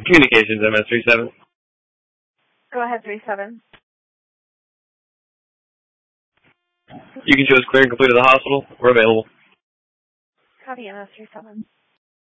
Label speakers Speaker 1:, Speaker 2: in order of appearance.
Speaker 1: Communications, MS-37.
Speaker 2: Go ahead, 37.
Speaker 1: You can show us clear and complete to the hospital. We're available.
Speaker 2: Copy, MS-37.